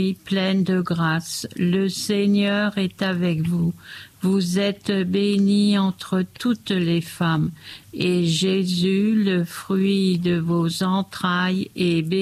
pleine de grâce, le Seigneur est avec vous. Vous êtes bénie entre toutes les femmes, et Jésus, le fruit de vos entrailles, est béni.